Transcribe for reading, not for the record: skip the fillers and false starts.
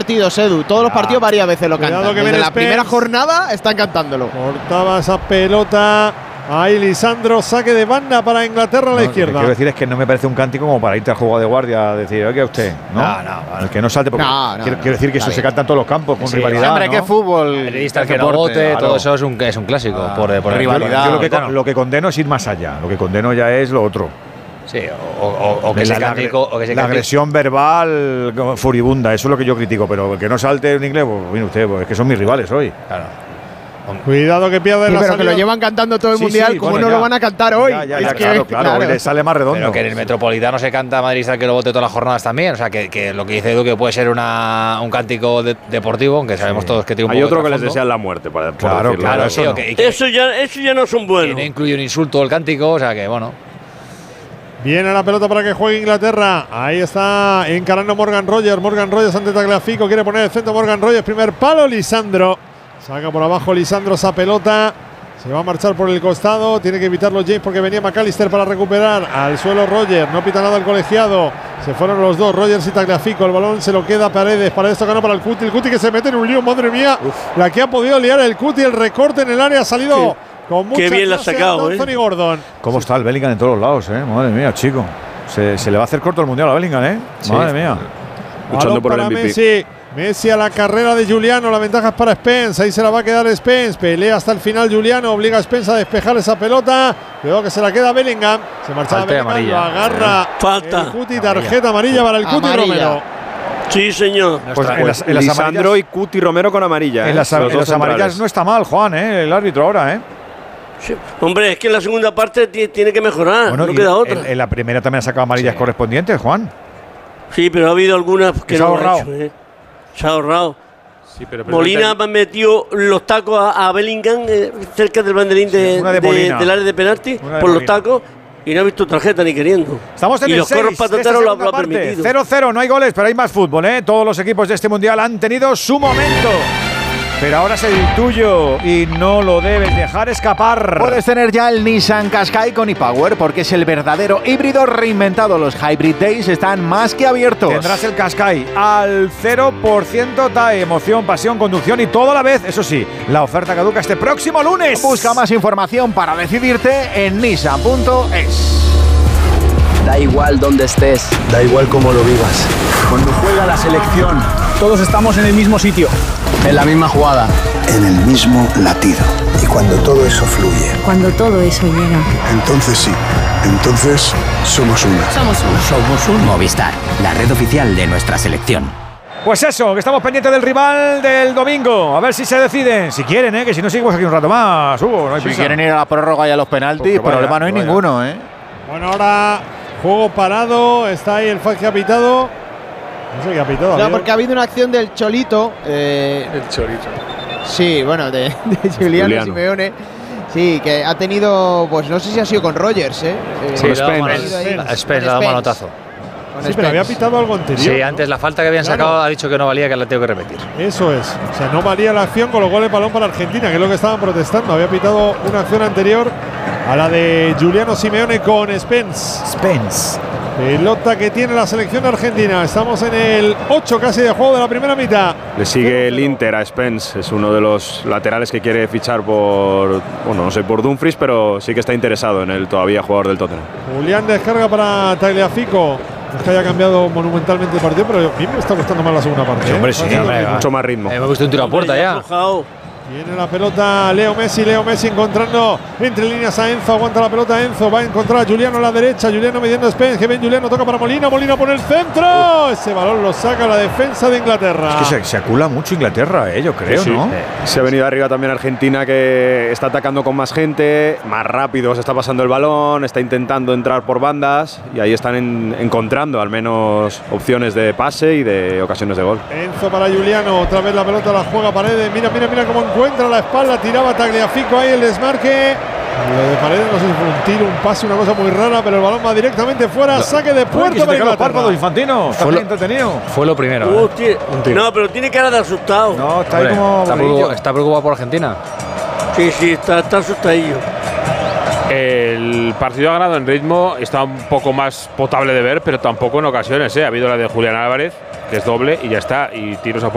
partidos, Edu. Todos los partidos varias veces lo cantan. que desde la Spence. primera jornada están cantándolo. Cortaba esa pelota. Ahí Lisandro, saque de banda para Inglaterra a la izquierda. Lo que quiero decir es que no me parece un cántico como para irte al juego de guardia a decir, oiga usted, ¿no? El que no salte, porque quiero decir que eso se canta en todos los campos, con rivalidad. Hombre, ¿no? qué fútbol. Periodista que no vote, todo eso es un clásico. Por rivalidad. Yo lo que condeno es ir más allá. Lo que condeno ya es lo otro. Sí, o que ese cántico. La agresión verbal furibunda, eso es lo que yo critico, pero el que no salte en inglés, pues mire usted, pues es que son mis rivales hoy. Claro. Cuidado que pierden la pero salida. que lo llevan cantando todo el mundial, como bueno, no lo van a cantar hoy. Claro, hoy le sale más redondo. Pero que en el Metropolitano se canta madridista que lo vote todas las jornadas también. O sea, que lo que dice Edu que puede ser un cántico deportivo, aunque sabemos todos que tiene un poco. Hay otro de que les trasfondo. desean la muerte, por Claro, decirlo. claro, Sí, eso ya no son buenos. Que no incluye un insulto el cántico, o sea que bueno. Viene la pelota para que juegue Inglaterra. Ahí está encarando Morgan Rogers. Morgan Rogers ante Tagliafico. Quiere poner el centro Morgan Rogers. Primer palo, Lisandro. Saca por abajo Lisandro esa pelota. Se va a marchar por el costado. Tiene que evitarlo James porque venía McAllister para recuperar. Al suelo Rogers. No pita nada el colegiado. Se fueron los dos, Rogers y Tagliafico. El balón se lo queda a Paredes. Paredes tocando para el Cuti. El Cuti que se mete en un lío. Madre mía. La que ha podido liar el Cuti. El recorte en el área ha salido con mucha Qué bien la ha clase sacado, Anthony Gordon. ¿Cómo está el Bellingham en todos los lados, Madre mía, chico. Se le va a hacer corto el mundial a Bellingham, Madre mía. Luchando por el para MVP. Messi a la carrera de Juliano, la ventaja es para Spence, ahí se la va a quedar Spence, pelea hasta el final Juliano, obliga a Spence a despejar esa pelota, luego que se la queda Bellingham, se marchaba Falta de Bellingham, amarilla. lo agarra Falta. el Cuti, tarjeta amarilla para el Cuti Romero. Sí, señor. Pues en las Lisandro amarillas, y Cuti Romero con amarilla. en las Los dos amarillas centrales. no está mal, Juan, el árbitro ahora, Sí. Hombre, es que en la segunda parte tiene que mejorar, no y queda otra. en la primera también ha sacado amarillas correspondientes, Juan. Sí, pero ha habido algunas que Se ha no ahorrado. ha hecho, Se ha ahorrado. Sí, pero Molina ha metido los tacos a Bellingham cerca del banderín una de Molina. del área de penalti Una de por los Molina. tacos y no ha visto tarjeta ni queriendo. Estamos en y el los 6 corros de esta patateros lo segunda ha parte. permitido. 0-0, no hay goles, pero hay más fútbol, Todos los equipos de este mundial han tenido su momento. Pero ahora es el tuyo y no lo debes dejar escapar. Puedes tener ya el Nissan Qashqai con ePower porque es el verdadero híbrido reinventado. Los Hybrid Days están más que abiertos. Tendrás el Qashqai al 0% TAE, emoción, pasión, conducción y todo a la vez. Eso sí, la oferta caduca este próximo lunes. Busca más información para decidirte en nissan.es. Da igual dónde estés, da igual cómo lo vivas. Cuando juega la selección, todos estamos en el mismo sitio, en la misma jugada, en el mismo latido. Y cuando todo eso fluye, cuando todo eso llega, entonces sí, entonces somos uno. somos un Movistar, la red oficial de nuestra selección. Pues eso, que estamos pendientes del rival del domingo. A ver si se deciden. Si quieren, que si no seguimos aquí un rato más. No hay Si prisa. quieren ir a la prórroga y a los penaltis, Pues problema no hay ninguno, Bueno, ahora juego parado, está ahí el que ha pitado. No sé qué ha pitado. No, porque ha habido una acción del Cholito. El Chorito. Sí, bueno, de Juliano Simeone. Sí, que ha tenido, pues no sé si ha sido con Rogers, Sí, Con Spence le ha dado manotazo. Sí, pero había pitado algo anterior. Sí, antes la falta que habían sacado ha dicho que no valía, que la tengo que repetir. Eso es. O sea, no valía la acción con los goles balón para Argentina, que es lo que estaban protestando. Había pitado una acción anterior a la de Juliano Simeone con Spence. Pelota que tiene la selección argentina. Estamos en el 8 casi de juego de la primera mitad. Le sigue el Inter a Spence, es uno de los laterales que quiere fichar por, bueno, no sé, por Dumfries, pero sí que está interesado en el todavía jugador del Tottenham. Julián descarga para Tagliafico. No es que haya cambiado monumentalmente el partido, pero a mí me está gustando más la segunda parte. Hombre, sí, mucho más ritmo. Me ha gustado un tiro a puerta ya. Tiene la pelota Leo Messi encontrando entre líneas a Enzo, aguanta la pelota Enzo, va a encontrar a Juliano a la derecha, Juliano midiendo a Spence, que ven Juliano, toca para Molina por el centro, ese balón lo saca la defensa de Inglaterra. Es que se acula mucho Inglaterra, yo creo, Sí, sí. ¿no? Se ha venido arriba también Argentina, que está atacando con más gente, más rápido se está pasando el balón, está intentando entrar por bandas y ahí están encontrando al menos opciones de pase y de ocasiones de gol. Enzo para Juliano, otra vez la pelota la juega Paredes, mira cómo encuentra la espalda, tiraba Tagliafico ahí el desmarque. Lo de Paredes no sé si fue un tiro, un pase, una cosa muy rara, pero el balón va directamente fuera, saque de puerto para Inglaterra. Infantino, está bien entretenido. Fue lo primero. No, pero tiene cara de asustado. No, está ahí como está preocupado por Argentina. Sí, está asustadillo. El partido ha ganado en ritmo, está un poco más potable de ver, pero tampoco en ocasiones. Ha habido la de Julián Álvarez, que es doble, y ya está. Y tiros a